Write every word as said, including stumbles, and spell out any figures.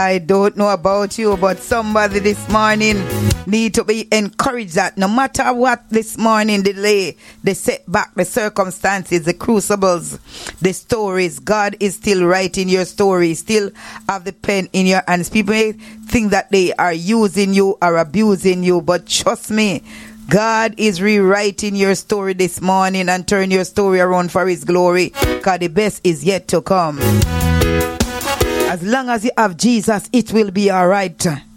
I don't know about you, but somebody this morning need to be encouraged that no matter what this morning delay, the setback, the circumstances, the crucibles, the stories, God is still writing your story, still have the pen in your hands. People may think that they are using you or abusing you, but trust me, God is rewriting your story this morning and turn your story around for His glory, because the best is yet to come. As long as you have Jesus, it will be all right.